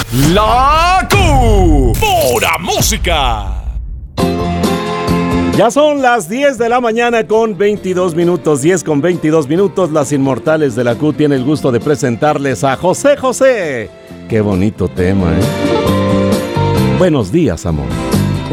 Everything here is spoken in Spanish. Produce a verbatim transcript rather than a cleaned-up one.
La Q. Pura música. Ya son las diez de la mañana con veintidós minutos, diez con veintidós minutos. Las Inmortales de la Q tiene el gusto de presentarles a José José. Qué bonito tema, ¿eh? Buenos días, amor.